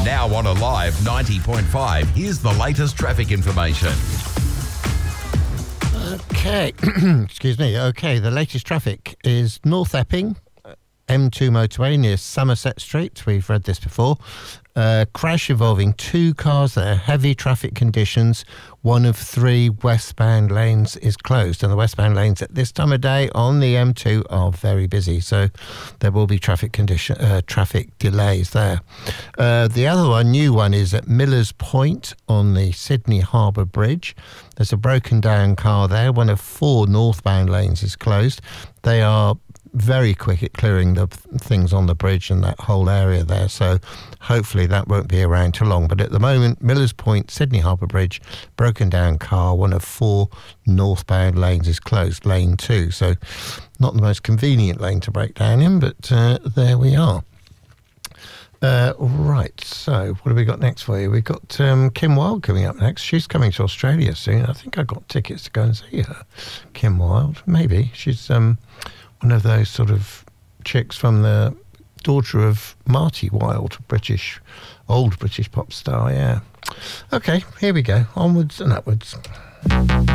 Now on Alive 90.5, here's the latest traffic information. Okay, excuse me. Okay, the latest traffic is North Epping, M2 motorway near Somerset Street. We've read this before. Crash involving two cars there. Heavy traffic conditions. One of three westbound lanes is closed, and the westbound lanes at this time of day on the M2 are very busy, so there will be traffic delays there. The other one, new one, is at Millers Point on the Sydney Harbour Bridge. There's a broken down car there. One of four northbound lanes is closed. They are very quick at clearing the things on the bridge and that whole area there, so hopefully that won't be around too long. But at the moment, Millers Point, Sydney Harbour Bridge, broken down car, one of four northbound lanes is closed, lane 2, so not the most convenient lane to break down in, but there we are. Right, so what have we got next for you? We've got Kim Wilde coming up next. She's coming to Australia soon. I think I got tickets to go and see her. Kim Wilde, maybe. She's one of those sort of chicks from the daughter of Marty Wilde, old British pop star, yeah. Okay, here we go. Onwards and upwards.